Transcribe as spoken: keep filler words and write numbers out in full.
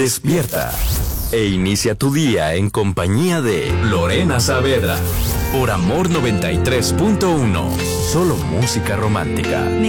Despierta e inicia tu día en compañía de Lorena Saavedra por Amor noventa y tres punto uno. Solo música romántica.